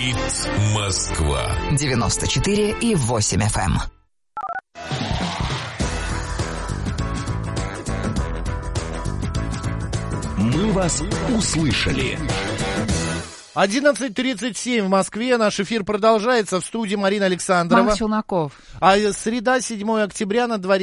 Говорит Москва. 94,8 FM. Мы вас услышали. 11:37 в Москве. Наш эфир продолжается. В студии Марина Александрова. Марк Челноков. А среда, 7 октября на дворе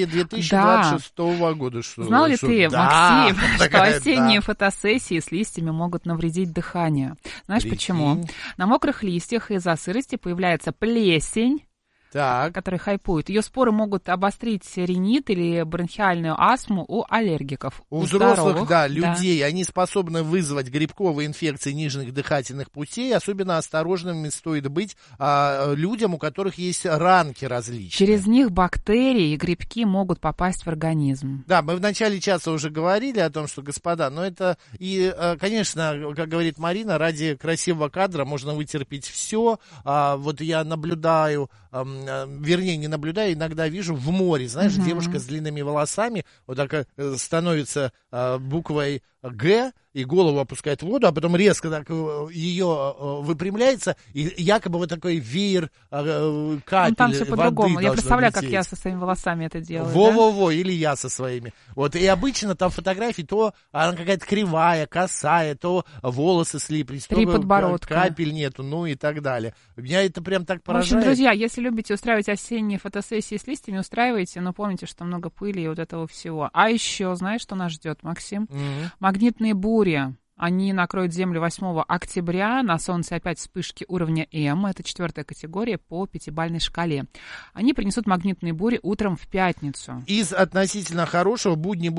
2026 года. Знал ли ты, Максим, что такая, осенние фотосессии с листьями могут навредить дыханию? Знаешь почему? На мокрых листьях из-за сырости появляется плесень, которые хайпуют. Ее споры могут обострить ринит или бронхиальную астму у аллергиков. У взрослых, людей, они способны вызвать грибковые инфекции нижних дыхательных путей. Особенно осторожными стоит быть людям, у которых есть ранки различные. Через них бактерии и грибки могут попасть в организм. Да, мы в начале часа уже говорили о том, что, господа, но это и, конечно, как говорит Марина, ради красивого кадра можно вытерпеть все. Вот я наблюдаю, вернее, не наблюдаю, иногда вижу в море, знаешь, девушка с длинными волосами вот так становится буквой «Г», и голову опускает в воду, а потом резко так ее выпрямляется, и якобы вот такой веер капель там все по-другому. Я представляю, лететь. как я со своими волосами это делаю. Во-во-во, или я со своими. Вот, и обычно там фотографии, то она какая-то кривая, косая, то волосы слиплись, Три то подбородка. капель нету, ну и так далее. Меня это прям так поражает. В общем, друзья, если любите устраивать осенние фотосессии с листьями, устраивайте, но помните, что много пыли и вот этого всего. А еще, знаешь, что нас ждет, Максим? Магнитные бури. Они накроют Землю 8 октября. На Солнце опять вспышки уровня М. Это 4-я категория по 5-бальной шкале. Они принесут магнитные бури утром в пятницу. Из относительно хорошего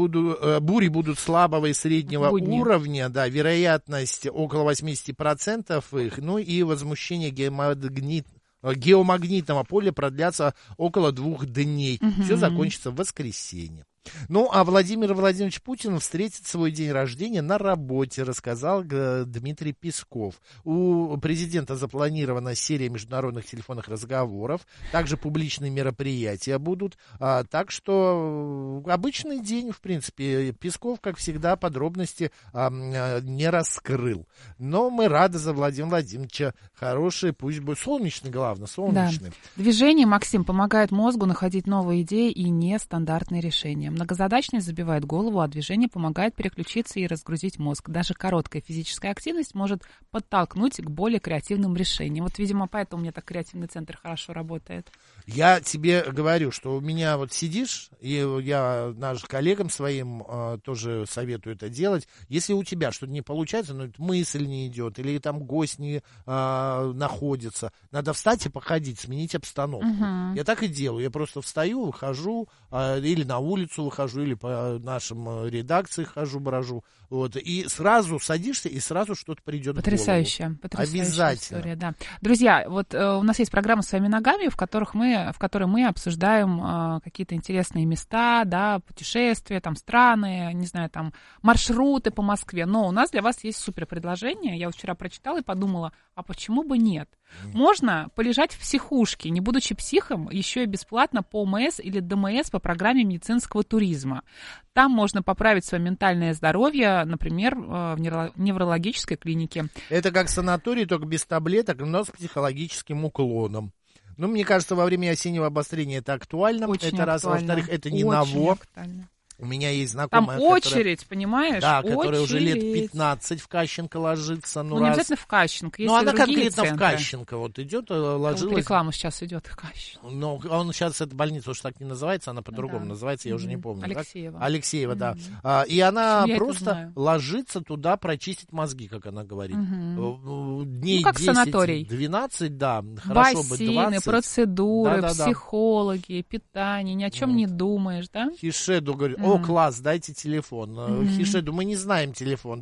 бури будут слабого и среднего уровня. Да, вероятность около 80% их. Ну и возмущение геомагнитного поля продлятся около 2 дней. Все закончится в воскресенье. Ну, а Владимир Владимирович Путин встретит свой день рождения на работе, рассказал Дмитрий Песков. У президента запланирована серия международных телефонных разговоров, также публичные мероприятия будут, так что обычный день, в принципе. Песков, как всегда, подробности не раскрыл. Но мы рады за Владимира Владимировича. Хороший, пусть будет солнечный, главное, солнечный. Да. Движение, Максим, помогает мозгу находить новые идеи и нестандартные решения. Многозадачность забивает голову, а движение помогает переключиться и разгрузить мозг. Даже короткая физическая активность может подтолкнуть к более креативным решениям. Вот, видимо, поэтому у меня так креативный центр хорошо работает. Я тебе говорю, что у меня вот сидишь, и я нашим коллегам своим тоже советую это делать. Если у тебя что-то не получается, ну, мысль не идет, или там гость не находится, надо встать и походить, сменить обстановку. Я так и делаю. Я просто встаю, выхожу, или на улицу выхожу, или по нашим редакции хожу, брожу. Вот, и сразу садишься, и сразу что-то придет в голову. Потрясающая обязательно. История, да. Друзья, вот у нас есть программа «Своими ногами», в которой мы обсуждаем какие-то интересные места, да, путешествия, там, страны, не знаю, там, маршруты по Москве. Но у нас для вас есть супер предложение. Я вчера прочитала и подумала, а почему бы нет? Можно полежать в психушке, не будучи психом, еще и бесплатно по ОМС или ДМС по программе медицинского туризма. Там можно поправить свое ментальное здоровье, например, в неврологической клинике. Это как санаторий, только без таблеток, но с психологическим уклоном. Ну, мне кажется, во время осеннего обострения это актуально. Очень это раз. Актуально. Во-вторых, это не очень ново. Актуально. У меня есть знакомая, там очередь, понимаешь? Да, которая уже лет очередь. 15 в Кащенко ложится. Ну, не обязательно в Кащенко, есть но и она другие конкретно центры. в Кащенко вот идет, ложилась. Вот реклама сейчас идет в Кащенко. Но он сейчас, эта больница уж так не называется, она по-другому называется, я уже не помню. Алексеева. Алексеева, да. И она я просто ложится туда прочистить мозги, как она говорит. Дней как 10, санаторий. 12, да, хорошо бы 20. Бассейны, процедуры, Да. психологи, питание, ни о чем не думаешь, да? Хишеду говорит, о, класс, дайте телефон. Хишеду, мы не знаем телефон.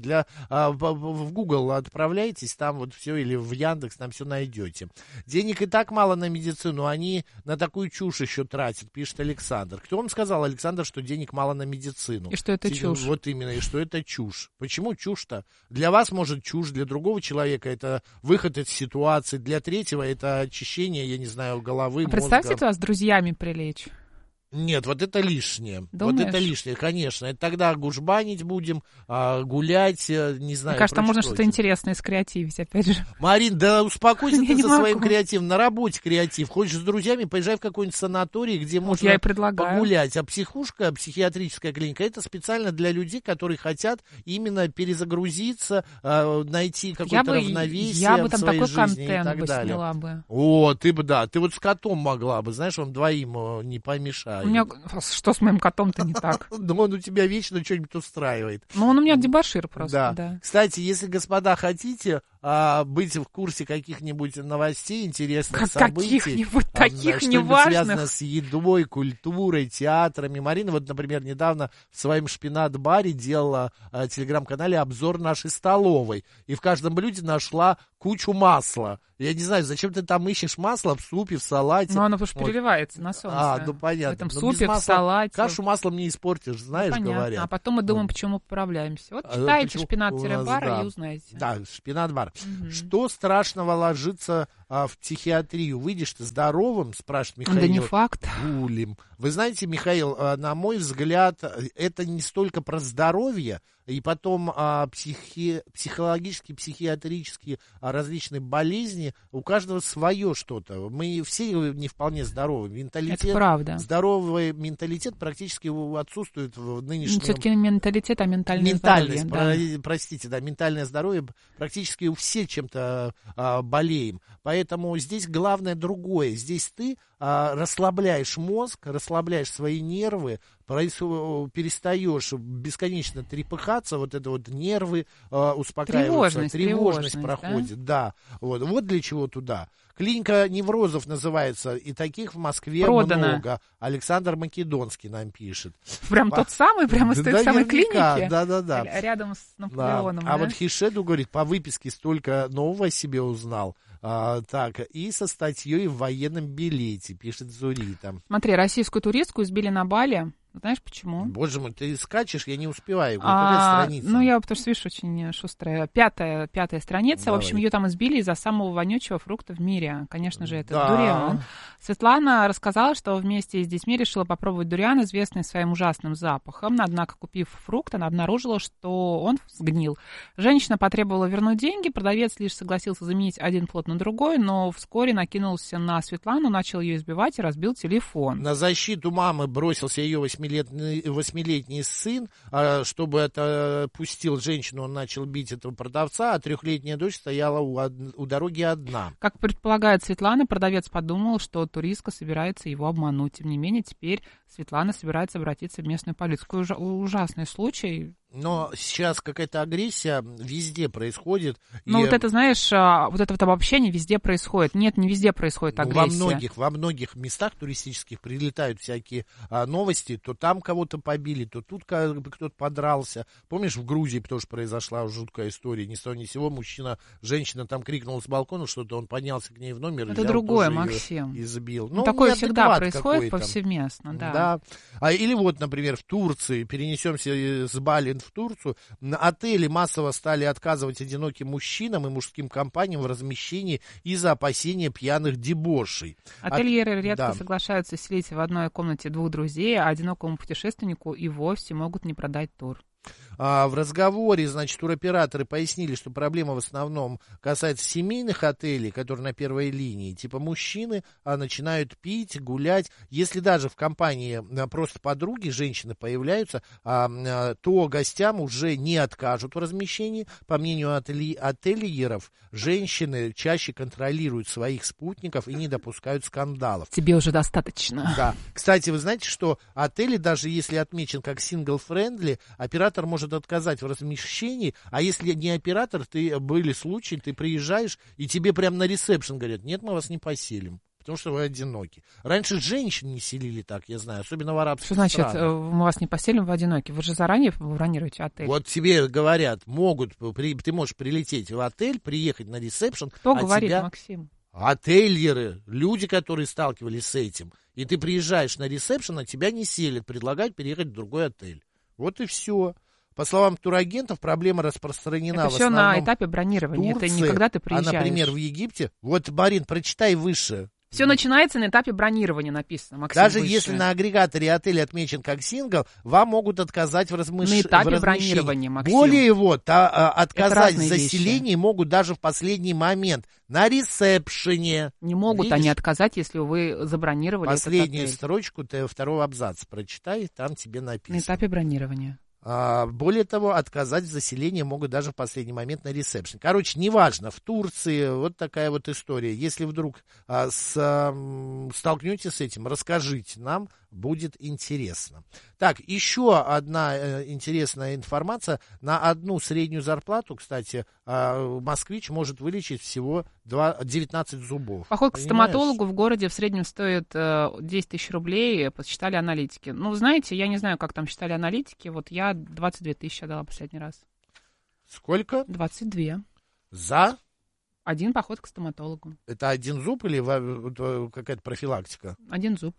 В Google отправляйтесь, там вот все, или в Яндекс, там все найдете. Денег и так мало на медицину, они на такую чушь еще тратят, пишет Александр. Кто вам сказал, Александр, что денег мало на медицину? И что это чушь? Вот именно, и что это чушь. Почему чушь-то? Для вас, может, чушь, для другого человека это выход из ситуации, для третьего это очищение, я не знаю, головы, мозга. Представьте, вас с друзьями прилечь. Нет, вот это лишнее. Думаешь? Вот это лишнее, конечно. Это тогда гужбанить будем, гулять, не знаю. Мне кажется, можно прочее. что-то интересное скреативить, опять же. Марин, да успокойся Я ты не со своим могу. креативом. На работе креатив. Хочешь с друзьями, поезжай в какой-нибудь санаторий, где можно я и предлагаю. погулять. А психушка, психиатрическая клиника, это специально для людей, которые хотят именно перезагрузиться, найти какое-то равновесие Я бы в там своей такой жизни и контент так бы далее. сняла бы. О, ты бы, да, ты вот с котом могла бы, знаешь, вам двоим не помешает. У меня... Что с моим котом-то не так? Но он у тебя вечно что-нибудь устраивает. Ну, он у меня дебошир просто, Да. да. Кстати, если, господа, хотите быть в курсе каких-нибудь новостей, интересных событий, Каких-нибудь таких что-нибудь неважных. связанное с едой, культурой, театрами. Марина, вот, например, недавно в своем шпинат-баре делала в телеграм-канале обзор нашей столовой. И в каждом блюде нашла кучу масла. Я не знаю, зачем ты там ищешь масло в супе, в салате. Ну, оно потому что Вот. переливается на солнце. Ну понятно. В этом Но без супе, в масла салате. Кашу маслом не испортишь, знаешь, Понятно. говорят. А потом мы думаем, Вот. почему поправляемся. Вот А, читайте почему шпинат-бар у нас, и узнаете. Да, шпинат-бар. Мгм. Что страшного ложиться в психиатрию? Выйдешь ты здоровым, спрашивает Михаил. Да не факт. Гулем. Вы знаете, Михаил, на мой взгляд, это не столько про здоровье, и потом психологические, психиатрические различные болезни, у каждого свое что-то. Мы все не вполне здоровы. Это правда. Здоровый менталитет практически отсутствует в нынешнем... Все-таки не менталитет, а ментальное здоровье. Да. Простите, да, ментальное здоровье, практически все чем-то болеем. Поэтому здесь главное другое. Здесь ты расслабляешь мозг, расслабляешь свои нервы, перестаешь бесконечно трепыхаться, вот это вот нервы успокаиваются, тревожность проходит, да. Вот для чего туда. Клиника неврозов называется, и таких в Москве много. Александр Македонский нам пишет. Прям тот самый, прямо из той самой клиники? Да. Рядом с Наполеоном, А вот Хишеду говорит, по выписке столько нового о себе узнал. Так, и со статьей в военном билете, пишет Зурита. Смотри, российскую туристку избили на Бали. Знаешь почему? Боже мой, ты скачешь, я не успеваю. Какая страница? Ну, я, потому что, видишь, очень шустрая. Пятая страница. Давай. В общем, ее там избили из-за самого вонючего фрукта в мире. Конечно же, это дуриан. Светлана рассказала, что вместе с детьми решила попробовать дуриан, известный своим ужасным запахом. Однако, купив фрукт, она обнаружила, что он сгнил. Женщина потребовала вернуть деньги. Продавец лишь согласился заменить один плод на другой, но вскоре накинулся на Светлану, начал ее избивать и разбил телефон. На защиту мамы бросился ее 8-летний сын, чтобы отпустил женщину, он начал бить этого продавца, а 3-летняя дочь стояла у дороги одна. Как предполагает Светлана, продавец подумал, что туристка собирается его обмануть. Тем не менее, теперь Светлана собирается обратиться в местную полицию. Какой ужасный случай. Но сейчас какая-то агрессия везде происходит. Ну, вот это, знаешь, вот это вот обобщение везде происходит. Нет, не везде происходит агрессия. Во многих местах туристических прилетают всякие новости. То там кого-то побили, то тут кто-то подрался. Помнишь, в Грузии тоже произошла жуткая история. Ни с того ни с сего женщина там крикнула с балкона что-то, он поднялся к ней в номер. Это другое, Максим. И забил. Ну, такое всегда происходит повсеместно, да. Или вот, например, в Турции, перенесемся с Бали в Турцию, отели массово стали отказывать одиноким мужчинам и мужским компаниям в размещении из-за опасения пьяных дебошей. Ательеры редко соглашаются селить в одной комнате 2 друзей, а одинокому путешественнику и вовсе могут не продать тур. В разговоре, значит, туроператоры пояснили, что проблема в основном касается семейных отелей, которые на первой линии. Типа мужчины начинают пить, гулять. Если даже в компании просто подруги, женщины появляются, то гостям уже не откажут в размещении. По мнению ательеров, женщины чаще контролируют своих спутников и не допускают скандалов. Тебе уже достаточно. Да. Кстати, вы знаете, что отели, даже если отмечен как single-friendly, оператор может отказать в размещении, а если не оператор, были случаи, ты приезжаешь, и тебе прямо на ресепшн говорят, нет, мы вас не поселим, потому что вы одиноки. Раньше женщин не селили так, я знаю, особенно в арабских странах. Что значит, мы вас не поселим, вы одиноки? Вы же заранее бронируете отель. Вот тебе говорят, ты можешь прилететь в отель, приехать на ресепшн. Кто говорит, Максим? Ательеры, люди, которые сталкивались с этим. И ты приезжаешь на ресепшн, а тебя не селят, предлагают переехать в другой отель. Вот и все. По словам турагентов, проблема распространена это в все основном на этапе бронирования, Турции, это не когда ты приезжаешь. А, например, в Египте. Вот, Марин, прочитай выше. Все начинается на этапе бронирования, написано, Максим. Даже Бывший. если на агрегаторе отель отмечен как сингл, вам могут отказать в размещении. На этапе бронирования, Максим. Более того, отказать в разные заселении вещи. могут даже в последний момент на ресепшене. Не могут они отказать, если вы забронировали Последнюю этот отель. строчку второго абзаца прочитай, там тебе написано. На этапе бронирования. Более того, отказать в заселении могут даже в последний момент на ресепшн. Короче, неважно, в Турции вот такая вот история. Если вдруг столкнетесь с этим, расскажите нам, будет интересно. Так, еще одна интересная информация. На одну среднюю зарплату, кстати, москвич может вылечить всего 19 зубов. Поход к Понимаешь? стоматологу в городе в среднем стоит 10 тысяч рублей, посчитали аналитики. Ну, знаете, я не знаю, как там считали аналитики, вот я 22 тысячи отдала последний раз. Сколько? 22. За? Один поход к стоматологу. Это один зуб или какая-то профилактика? Один зуб.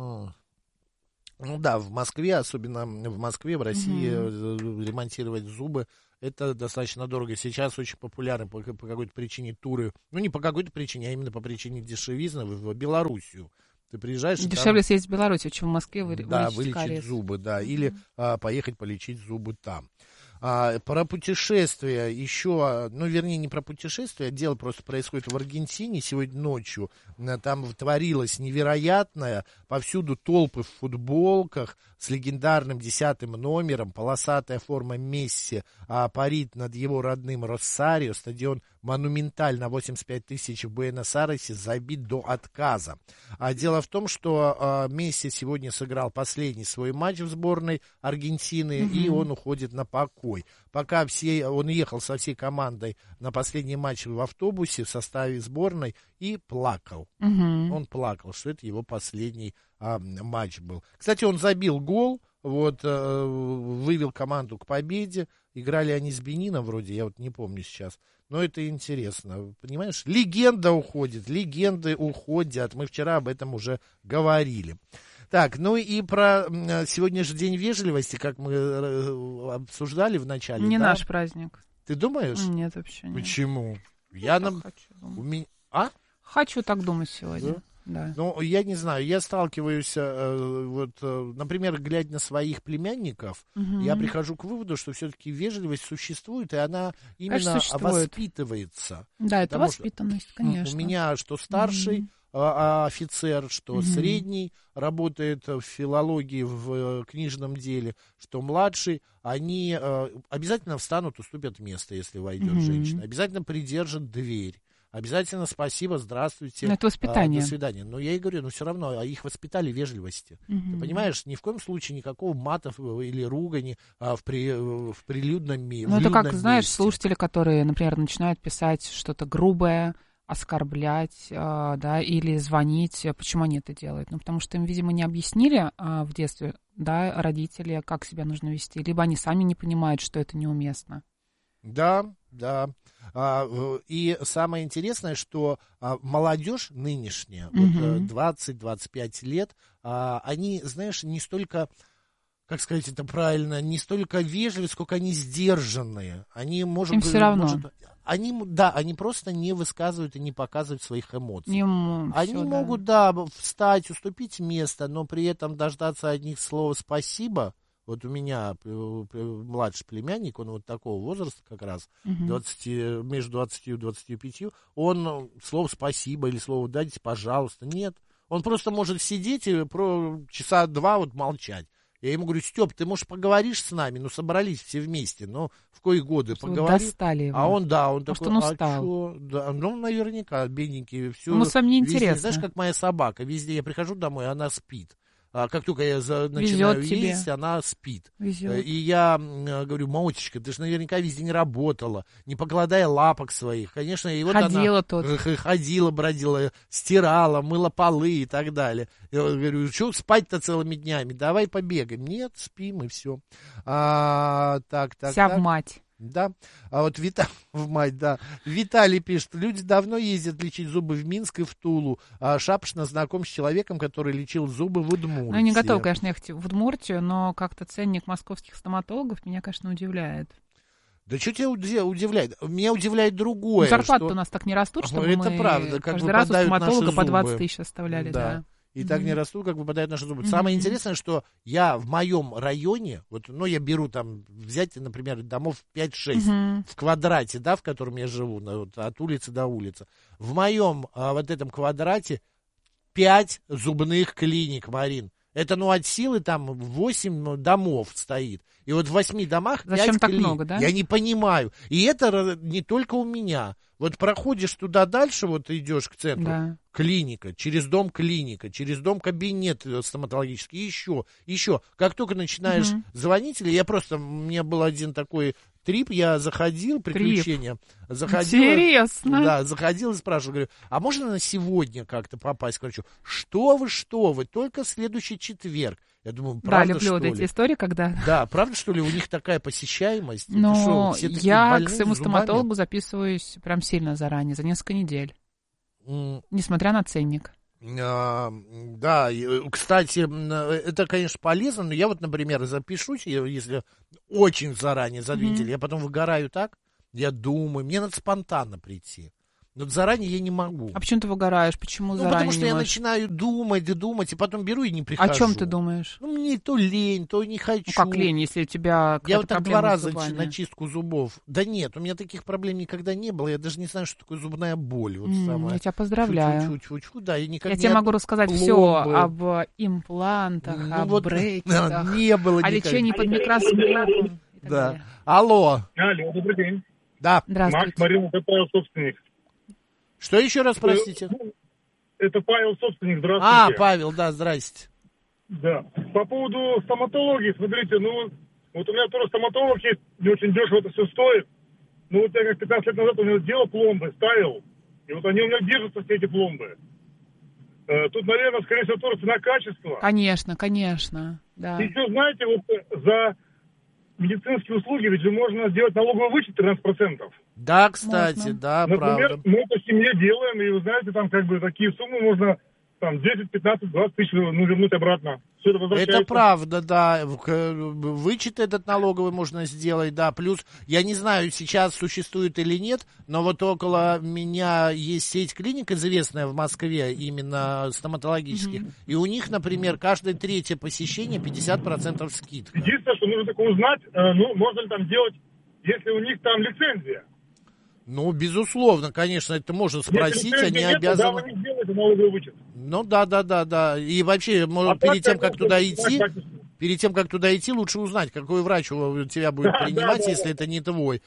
Ну да, в Москве, особенно в Москве, в России ремонтировать зубы, это достаточно дорого. Сейчас очень популярны по какой-то причине туры, ну не по какой-то причине, а именно по причине дешевизны в Белоруссию. Ты приезжаешь... Дешевле съездить в Беларусь, чем в Москве вылечить кариес. зубы, да, или поехать полечить зубы там. Про путешествия еще, ну, вернее, не про путешествия, дело просто происходит в Аргентине сегодня ночью. Там творилось невероятное, повсюду толпы в футболках с легендарным 10-м номером, полосатая форма Месси парит над его родным Росарио, стадион Монументаль на 85 тысяч в Буэнос-Айресе забит до отказа. Дело в том, что Месси сегодня сыграл последний свой матч в сборной Аргентины, и он уходит на покой. Пока он ехал со всей командой на последний матч в автобусе в составе сборной и плакал. Он плакал, что это его последний матч был. Кстати, он забил гол, вот, вывел команду к победе. Играли они с Бенином вроде, я вот не помню сейчас. Но это интересно, понимаешь? Легенда уходит, легенды уходят. Мы вчера об этом уже говорили. Так, ну и про сегодняшний день вежливости, как мы обсуждали в начале. Не да? наш праздник. Ты думаешь? Нет, вообще нет. Почему? Хочу так думать сегодня. Да? Да. Ну, я не знаю, я сталкиваюсь, например, глядя на своих племянников, я прихожу к выводу, что все-таки вежливость существует, и она именно воспитывается. Да, это воспитанность, конечно. У меня что старший офицер, что средний работает в филологии, в книжном деле, что младший, они обязательно встанут, уступят место, если войдет женщина, обязательно придержат дверь. Обязательно спасибо, здравствуйте. Но это воспитание. До свидания. Но я и говорю, но все равно их воспитали вежливости. Ты понимаешь, ни в коем случае никакого мата или ругани в прилюдном месте. Ну, это как, знаешь, слушатели, которые, например, начинают писать что-то грубое, оскорблять, да, или звонить. Почему они это делают? Ну, потому что им, видимо, не объяснили в детстве, да, родители, как себя нужно вести. Либо они сами не понимают, что это неуместно. Да, да. И самое интересное, что молодежь нынешняя, вот 20-25 лет, они, знаешь, не столько, как сказать это правильно, не столько вежливые, сколько они сдержанные. Они, им все равно. Они просто не высказывают и не показывают своих эмоций. Они всё, могут, встать, уступить место, но при этом дождаться от них слова «спасибо». Вот у меня младший племянник, он вот такого возраста как раз, между 20 и 25, он слово «спасибо» или слово «дайте, пожалуйста», нет. Он просто может сидеть и часа два вот молчать. Я ему говорю: Степ, ты, может, поговоришь с нами? Ну, собрались все вместе, но в кои годы поговорим. Достали его. А он такой, он устал. Чё? Да, ну, наверняка, бедненький. Ему самим не интересно. Знаешь, как моя собака, везде я прихожу домой, она спит. Как только я начинаю есть, она спит. Везет. И я говорю: Маочечка, ты же наверняка везде не работала, не покладая лапок своих. Конечно, и вот ходила она ходила, бродила, стирала, мыла полы и так далее. Я говорю: что спать-то целыми днями? Давай побегаем. Нет, спим и все. Вся в мать. Да, а вот Виталий пишет: люди давно ездят лечить зубы в Минск и в Тулу. Шапошно знаком с человеком, который лечил зубы в Удмуртии. Ну, я не готова, конечно, ехать в Удмуртию, но как-то ценник московских стоматологов меня, конечно, удивляет. Да что тебя удивляет? Меня удивляет другое. Зарплаты-то у нас так не растут, чтобы это мы правда, как каждый раз у выпадают наши стоматолога по 20 зубы. тысяч оставляли. Да. И так не растут, как выпадают наши зубы. Самое интересное, что я в моем районе, вот, ну, я беру там, взять, например, домов 5-6 в квадрате, да, в котором я живу, вот, от улицы до улицы. В моем вот этом квадрате 5 зубных клиник, Марин. Это, ну, от силы там 8 домов стоит. И вот в 8 домах 5 Зачем так клиник. много, да? Я не понимаю. И это не только у меня. Вот проходишь туда дальше, вот идешь к центру, Да. клиника, через дом кабинет стоматологический, еще. Как только начинаешь звонить, или у меня был один такой трип, я заходил, приключения. Интересно. Да, заходил и спрашивал, говорю, а можно на сегодня как-то попасть к врачу? Что вы, только следующий четверг. Я думаю, правда, да, люблю вот эти истории, когда... Да, правда, что ли, у них такая посещаемость? Но Все такие я к больные своему зубами? стоматологу записываюсь прям сильно заранее, за несколько недель, несмотря на ценник. Да, кстати, это, конечно, полезно, но я вот, например, запишусь, если очень заранее, за 2 недели, я потом выгораю так, я думаю, мне надо спонтанно прийти. Но заранее я не могу. А почему ты выгораешь? Почему заранее потому что не я можешь? начинаю думать, и потом беру и не прихожу. О чем ты думаешь? Ну, мне то лень, то не хочу. Ну, как лень, если у тебя Я вот так 2 раза зубами? на чистку зубов. Да нет, у меня таких проблем никогда не было. Я даже не знаю, что такое зубная боль. Вот самая. Я тебя поздравляю. Чуть-чуть, да, я никогда Я тебе могу рассказать пломбы. все об имплантах, об брекетах, не было о никогда. лечении под микроскопом. и так Да. далее. Алло. Алло, добрый день. Да. Здравствуйте. Макс, Марина, это Павел, собственник. Что еще раз, простите? Это Павел, собственник, здравствуйте. Павел, да, здрасте. Да. По поводу стоматологии, смотрите, вот у меня тоже стоматолог есть, не очень дешево это все стоит. Ну, вот я как 15 лет назад у него делал пломбы, ставил, и вот они у меня держатся, все эти пломбы. Тут, наверное, скорее всего, тоже цена-качество. Конечно, да. И еще, знаете, вот за медицинские услуги ведь же можно сделать налоговый вычет 13%. Да, кстати, Можно. да, Например, правда. мы по семье делаем, и вы знаете, там как бы такие суммы можно там 10, 15, 20 тысяч вернуть обратно. Все это возвращается. Это правда, да. Вычет этот налоговый можно сделать, да. Плюс, я не знаю, сейчас существует или нет, но вот около меня есть сеть клиник известная в Москве, именно стоматологических. И у них, например, каждое 3-е посещение 50% скидка. Единственное, что нужно только узнать, можно ли там делать, если у них там лицензия. Ну, безусловно, конечно, это можно спросить, если они нет, обязаны... тогда вы не сделаете налоговый вычет. Ну, да. И вообще, перед тем, как туда идти, лучше узнать, какой врач у тебя будет принимать, если это не твой.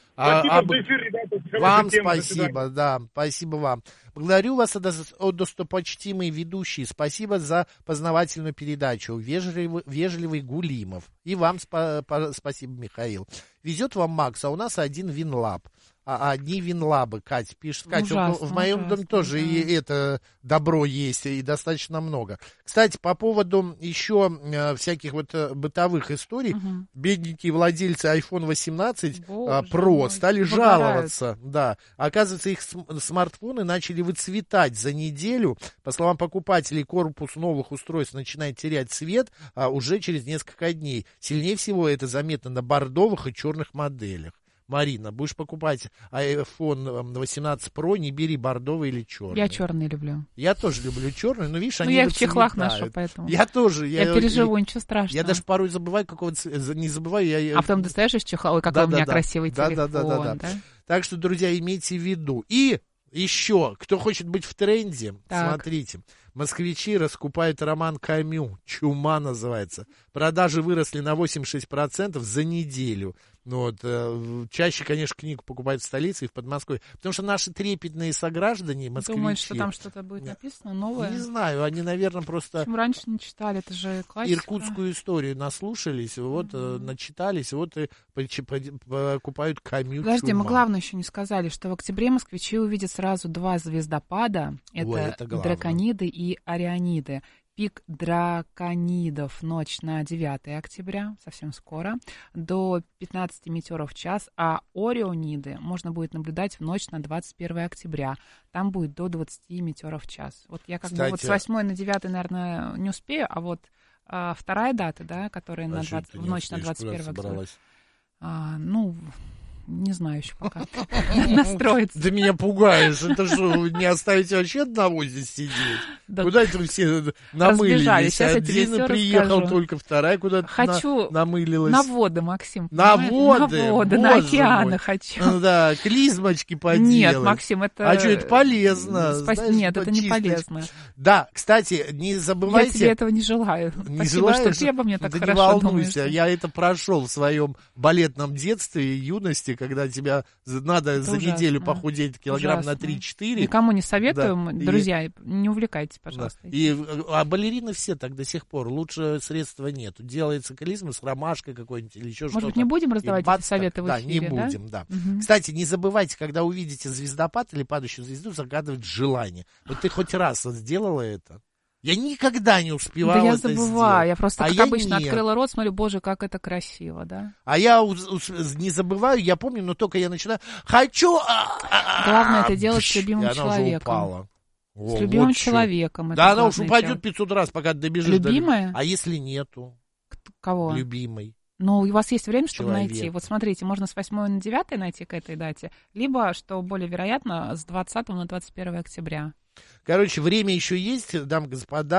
Вам спасибо, да, спасибо вам. Благодарю вас, достопочтимые ведущие. Спасибо за познавательную передачу. Вежливый Гулимов. И вам спасибо, Михаил. Везет вам Макс, а у нас один Винлаб. Одни Винлабы, Катя пишет. Катя, в моем доме тоже и это добро есть, и достаточно много. Кстати, по поводу еще всяких вот бытовых историй, бедненькие владельцы iPhone 18 Pro стали жаловаться. Да. Оказывается, их смартфоны начали выцветать за неделю. По словам покупателей, корпус новых устройств начинает терять цвет уже через несколько дней. Сильнее всего это заметно на бордовых и черных моделях. Марина, будешь покупать iPhone 18 Pro, не бери бордовый или черный. Я черный люблю. Я тоже люблю черный, но видишь, они я их в чехлах выцветают. ношу, поэтому. Я тоже. Я переживу, ничего страшного. Я даже порой забываю, какого цвета, не забываю. А потом достаешь из чехла, ой, какой у меня красивый телефон. Да. Так что, друзья, имейте в виду. И еще, кто хочет быть в тренде, смотрите. Москвичи раскупают роман Камю. «Чума» называется. Продажи выросли на 86% за неделю. Чаще, конечно, книгу покупают в столице и в Подмосковье. Потому что наши трепетные сограждане, москвичи... Думаешь, что там что-то будет написано новое? Не знаю, они, наверное, просто... Почему раньше не читали? Это же классика. Иркутскую историю наслушались, начитались, и покупают Камю. Подожди, «Чума». мы главное еще не сказали, что в октябре москвичи увидят сразу 2 звездопада. Это дракониды и ориониды. Пик драконидов ночь на 9 октября, совсем скоро, до 15 метеоров в час, а ориониды можно будет наблюдать в ночь на 21 октября. Там будет до 20 метеоров в час. Вот я как бы с 8 на 9, наверное, не успею, а вот вторая дата, да, которая в ночь на 21 октября. Не знаю еще пока. Настроиться. Ты меня пугаешь. Это что, не оставите вообще одного здесь сидеть? Да. Куда это все намылились? Сейчас я тебе Один всё приехал, расскажу. только вторая куда-то Хочу намылилась. на воды, Максим. На понимаешь? воды? На воды, на Боже океаны мой. хочу. Да, клизмочки поделать. Нет, Максим, это... А что, это полезно? Знаешь, Нет, это не почистить. полезно. Да, кстати, не Я забывайте... тебе этого не желаю. Не Спасибо, желаешь? что ты обо мне так Да не хорошо волнуйся, думаешь. я это прошел в своем балетном детстве и юности, когда тебя надо Это за ужасно. неделю похудеть килограмм на Ужасно. 3-4. Никому не советуем, Да. друзья, не увлекайтесь, Да. пожалуйста. А балерины все так до сих пор. Лучше средства нету. Делается клизма с ромашкой какой-нибудь или еще что-то. Может быть, не будем раздавать И бац, эти советы в да, эфире, не да? будем, да. Мгм. Кстати, не забывайте, когда увидите звездопад или падающую звезду, загадывать желание. Вот ты хоть раз вот сделала это? Я никогда не успевала Да я это забываю, сделать. я просто, А как я обычно, нет. открыла рот, смотрю, боже, как это красиво, да? А я не забываю, я помню, но только я начинаю, хочу... Главное это делать с пш, любимым и она уже человеком. упала. О, С любимым вот чё. человеком. это Да она уж главное упадет делать. 500 раз, пока добежишь. Любимая? А если нету Кого? любимой? Ну, у вас есть время, чтобы Человек. найти. Вот смотрите, можно с 8 на 9 найти к этой дате, либо, что более вероятно, с 20 на 21 октября. Короче, время еще есть, дамы и господа.